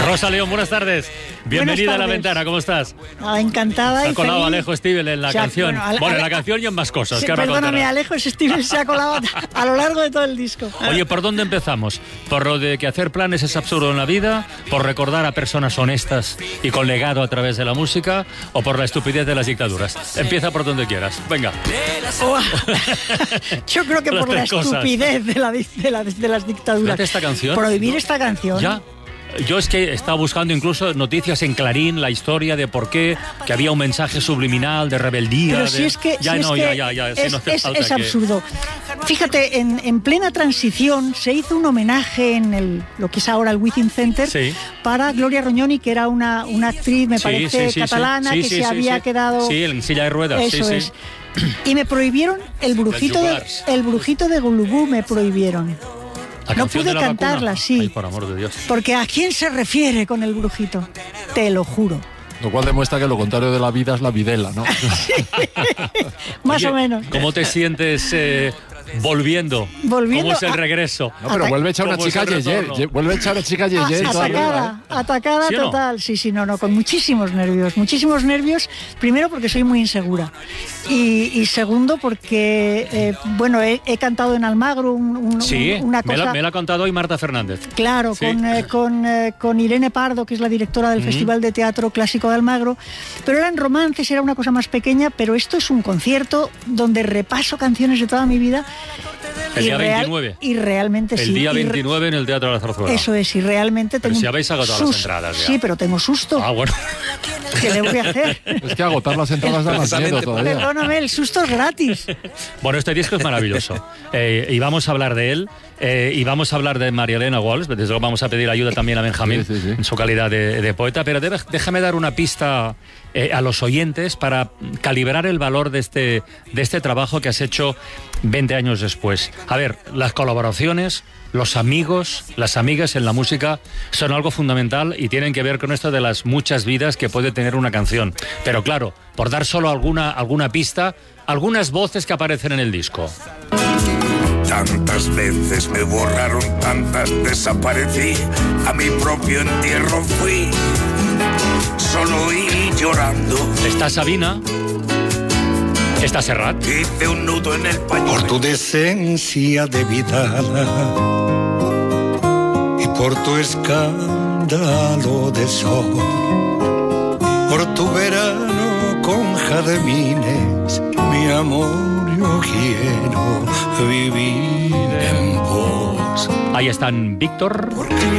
Rosa León, buenas tardes. Bienvenida a La Ventana, ¿cómo estás? Encantada. Se ha colado Alejo Stivel en la canción. Bueno, en la canción y en más cosas. Sí, perdóname, Alejo Stivel se ha colado a lo largo de todo el disco. Oye, ¿por dónde empezamos? ¿Por lo de que hacer planes es absurdo en la vida? ¿Por recordar a personas honestas y con legado a través de la música? ¿O por la estupidez de las dictaduras? Empieza por donde quieras. Venga. Yo creo que por la estupidez de las dictaduras. Fíjate esta canción. Prohibir esta canción. Ya. Yo es que estaba buscando incluso noticias en Clarín, la historia de por qué, que había un mensaje subliminal de rebeldía. Pero si es que es absurdo. Fíjate, en plena transición se hizo un homenaje en lo que es ahora el Within Center para Gloria Rognoni, que era una actriz, me parece, catalana, que se había quedado... Sí, en silla de ruedas. Eso es. Y me prohibieron el brujito de Gulubú, me prohibieron. No pude cantarla, Ay, por amor de Dios. Porque ¿a quién se refiere con el brujito? Te lo juro. Lo cual demuestra que lo contrario de la vida es la videla, ¿no? Sí. Más o menos. ¿Cómo te sientes volviendo? ¿Cómo es el regreso? No, pero vuelve a echar una chica Yeye. Vuelve a echar una chica Yeye. Atacada ¿sí total. Sí, no, con muchísimos nervios. Primero porque soy muy insegura. Y segundo porque, he cantado en Almagro una cosa... me la ha contado hoy Marta Fernández. Claro, sí. con Irene Pardo, que es la directora del Festival de Teatro Clásico de Almagro. Pero eran romances, era una cosa más pequeña, pero esto es un concierto donde repaso canciones de toda mi vida. El día 29. Y realmente sí. El día 29 en el Teatro de la Zarzuela. Eso es, y realmente tengo... Pero si habéis agotado las entradas ya. Sí, pero tengo susto. Ah, bueno. ¿Qué le voy a hacer? Es que agotar las entradas da más miedo todavía. Perdóname, el susto es gratis. Bueno, este disco es maravilloso. Y vamos a hablar de él. Y vamos a hablar de María Elena Walsh. Desde luego vamos a pedir ayuda también a Benjamín en su calidad de poeta. Pero déjame dar una pista a los oyentes para calibrar el valor de este trabajo que has hecho 20 años después. A ver, las colaboraciones, los amigos, las amigas en la música son algo fundamental y tienen que ver con esto de las muchas vidas que puede tener una canción. Pero claro, por dar solo alguna pista, algunas voces que aparecen en el disco. Tantas veces me borraron, tantas desaparecí, a mi propio entierro fui, solo y llorando. Está Sabina, está Serrat. Hice un nudo en el pañuelo. Por tu decencia de vida y por tu escándalo de sol, por tu verano con jardines, mi amor. Yo quiero vivir en vos. Ahí están Víctor.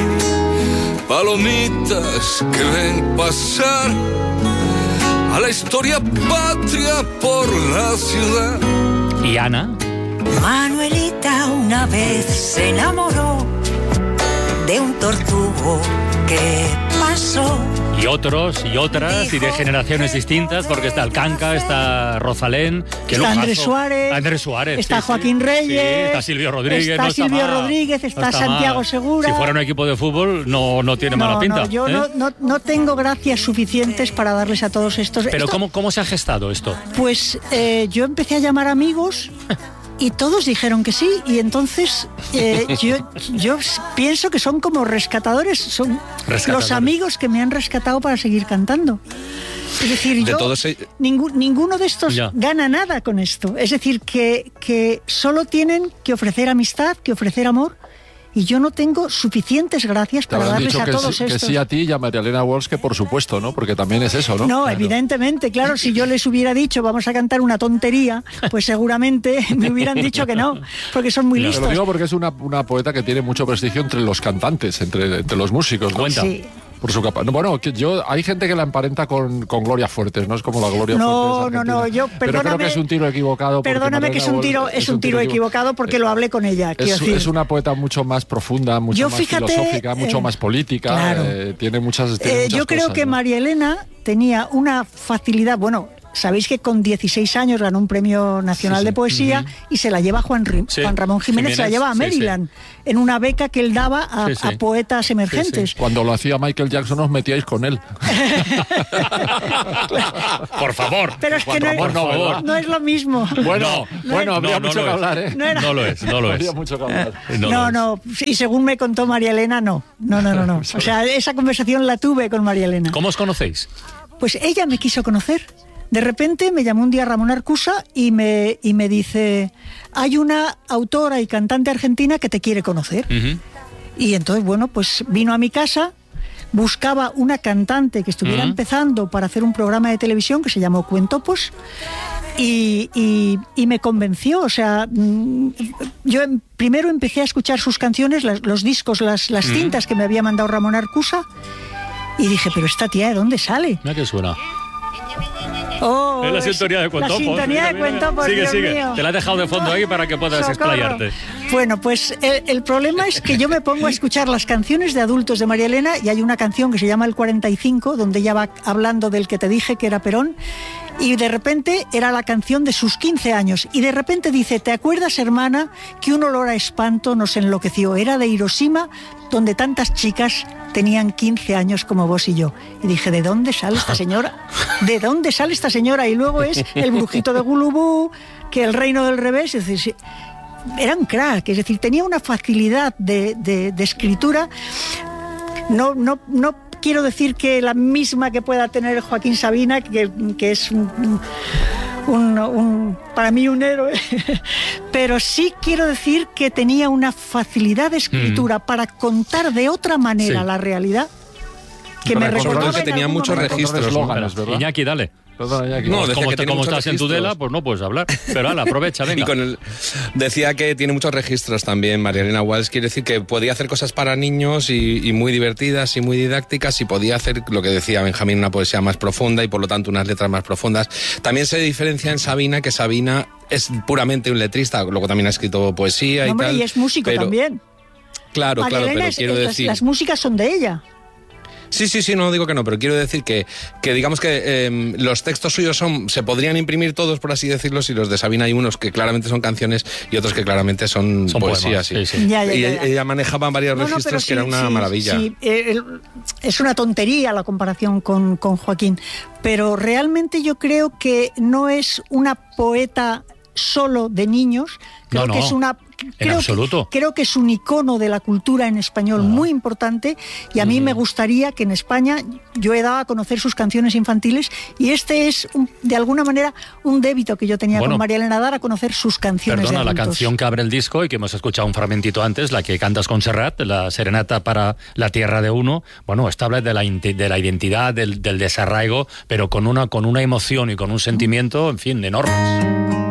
Palomitas que ven pasar a la historia patria por la ciudad. Y Ana. Manuelita una vez se enamoró de un tortugo que pasó. Y otros y otras, y de generaciones distintas, porque está el Canca, está Rosalén, está Andrés Suárez, está Joaquín Reyes, está Silvio Rodríguez, está Santiago Segura. Si fuera un equipo de fútbol no tiene mala pinta. Yo no tengo gracias suficientes para darles a todos estos. Pero ¿cómo se ha gestado esto? Pues yo empecé a llamar amigos. Y todos dijeron que sí, y entonces yo pienso que son como rescatadores, son los amigos que me han rescatado para seguir cantando. Es decir, ninguno de estos gana nada con esto. Es decir, que solo tienen que ofrecer amistad, que ofrecer amor. Y yo no tengo suficientes gracias para darles a todos estos. Que sí a ti y a María Elena Walsh, que por supuesto, ¿no? Porque también es eso, ¿no? No, claro. Evidentemente, claro, si yo les hubiera dicho vamos a cantar una tontería, pues seguramente me hubieran dicho que no, porque son muy listos. Te lo digo porque es una poeta que tiene mucho prestigio entre los cantantes, entre los músicos, ¿no? Cuenta. Sí. Por su capacidad. Bueno, hay gente que la emparenta con Gloria Fuertes, no es como la Gloria Fuertes. No, pero creo que es un tiro equivocado. Perdóname que es un tiro equivocado porque lo hablé con ella. Es una poeta mucho más profunda, mucho más filosófica, mucho más política. Claro. Tiene muchas yo creo cosas, que ¿no? María Elena tenía una facilidad, sabéis que con 16 años ganó un premio nacional de poesía y se la lleva Juan Ramón Jiménez, se la lleva a Maryland, en una beca que él daba a poetas emergentes. Cuando lo hacía Michael Jackson os metíais con él. Por favor. Pero es que no es lo mismo. Bueno, habría mucho que hablar, ¿eh? No lo es. Habría mucho que hablar. No, y según me contó María Elena, no. O sea, esa conversación la tuve con María Elena. ¿Cómo os conocéis? Pues ella me quiso conocer. De repente me llamó un día Ramón Arcusa y me dice, hay una autora y cantante argentina que te quiere conocer. Y entonces, bueno, pues vino a mi casa, buscaba una cantante que estuviera empezando para hacer un programa de televisión que se llamó Cuentopos y me convenció. O sea, yo primero empecé a escuchar sus canciones, los discos, las cintas que me había mandado Ramón Arcusa, y dije, pero esta tía, ¿de dónde sale? Mira qué suena. Es la sintonía de Cuentopos. La sintonía de Cuentopos, Sigue. mío. Te la he dejado de fondo ahí para que puedas explayarte. Bueno, pues el problema es que yo me pongo a escuchar las canciones de adultos de María Elena, y hay una canción que se llama El 45, donde ella va hablando del que te dije que era Perón, y de repente era la canción de sus 15 años, y de repente dice, ¿te acuerdas, hermana, que un olor a espanto nos enloqueció? Era de Hiroshima, donde tantas chicas tenían 15 años como vos y yo. Y dije, ¿de dónde sale esta señora? ¿De dónde sale esta señora? Y luego es El brujito de Gulubú, que El reino del revés. Es decir, era un crack, es decir, tenía una facilidad de escritura. No quiero decir que la misma que pueda tener Joaquín Sabina, que es para mí un héroe, pero sí quiero decir que tenía una facilidad de escritura para contar de otra manera la realidad, que me recordaba que tenía muchos registros, ¿verdad? Iñaki, dale. No, como estás en Tudela, pues no puedes hablar. Pero hala, aprovecha, venga. Decía que tiene muchos registros también María Elena Walsh. Quiere decir que podía hacer cosas para niños y muy divertidas y muy didácticas, y podía hacer lo que decía Benjamín, una poesía más profunda y por lo tanto unas letras más profundas. También se diferencia en Sabina, que Sabina es puramente un letrista, luego también ha escrito poesía y tal. Y es músico también. Claro, pero quiero decir... Las músicas son de ella. Sí, no digo que no, pero quiero decir que digamos que los textos suyos se podrían imprimir todos, por así decirlo, y los de Sabina hay unos que claramente son canciones y otros que claramente son poesías. Sí. Ya. Ella manejaba varios registros que era una maravilla. Sí, es una tontería la comparación con Joaquín, pero realmente yo creo que no es una poeta solo de niños, creo que es una... Creo que es un icono de la cultura en español muy importante, y a mí me gustaría que en España, yo he dado a conocer sus canciones infantiles, y este es de alguna manera un débito que yo tenía con María Elena, dar a conocer sus canciones de adultos. La canción que abre el disco y que hemos escuchado un fragmentito antes, la que cantas con Serrat, la serenata para la tierra de uno, bueno, esta habla de la identidad, del desarraigo, pero con una emoción y con un sentimiento, en fin, enormes.